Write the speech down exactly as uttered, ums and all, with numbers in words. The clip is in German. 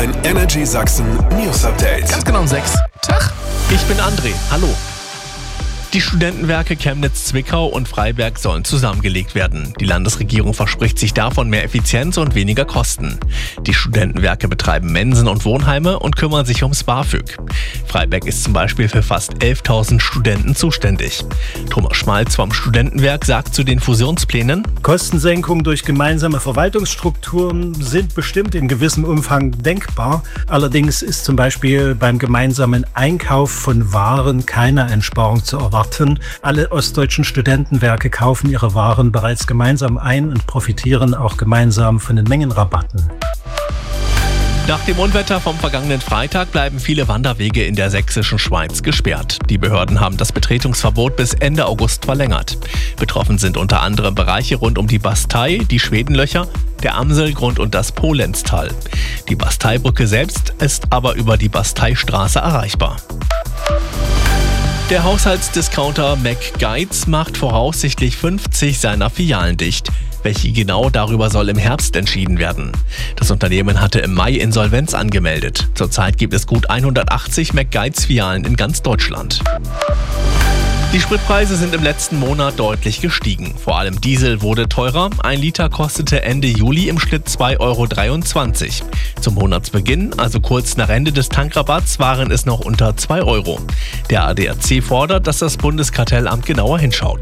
Dein Energy Sachsen News Update. Ganz genau um sechs. Tag, ich bin André. Hallo. Die Studentenwerke Chemnitz-Zwickau und Freiberg sollen zusammengelegt werden. Die Landesregierung verspricht sich davon mehr Effizienz und weniger Kosten. Die Studentenwerke betreiben Mensen und Wohnheime und kümmern sich ums BAföG. Freiberg ist zum Beispiel für fast elftausend Studenten zuständig. Thomas Schmalz vom Studentenwerk sagt zu den Fusionsplänen: Kostensenkungen durch gemeinsame Verwaltungsstrukturen sind bestimmt in gewissem Umfang denkbar. Allerdings ist zum Beispiel beim gemeinsamen Einkauf von Waren keine Einsparung zu erwarten. Alle ostdeutschen Studentenwerke kaufen ihre Waren bereits gemeinsam ein und profitieren auch gemeinsam von den Mengenrabatten. Nach dem Unwetter vom vergangenen Freitag bleiben viele Wanderwege in der sächsischen Schweiz gesperrt. Die Behörden haben das Betretungsverbot bis Ende August verlängert. Betroffen sind unter anderem Bereiche rund um die Bastei, die Schwedenlöcher, der Amselgrund und das Polenztal. Die Basteibrücke selbst ist aber über die Basteistraße erreichbar. Der Haushaltsdiscounter McGuides macht voraussichtlich fünfzig seiner Filialen dicht. Welche genau, darüber soll im Herbst entschieden werden. Das Unternehmen hatte im Mai Insolvenz angemeldet. Zurzeit gibt es gut hundertachtzig McGuides-Filialen in ganz Deutschland. Die Spritpreise sind im letzten Monat deutlich gestiegen. Vor allem Diesel wurde teurer. Ein Liter kostete Ende Juli im Schnitt zwei Euro dreiundzwanzig. Zum Monatsbeginn, also kurz nach Ende des Tankrabatts, waren es noch unter zwei Euro. Der A D A C fordert, dass das Bundeskartellamt genauer hinschaut.